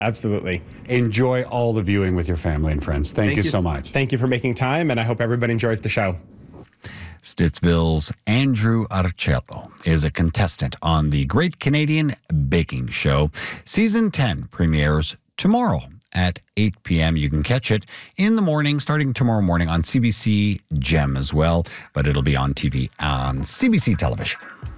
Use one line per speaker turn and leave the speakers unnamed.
Absolutely.
Enjoy all the viewing with your family and friends. Thank you so much.
Thank you for making time, and I hope everybody enjoys the show.
Stittsville's Andrew Arcello is a contestant on the Great Canadian Baking Show. Season 10 premieres tomorrow at 8 p.m. You can catch it in the morning, starting tomorrow morning on CBC Gem as well, but it'll be on TV on CBC television.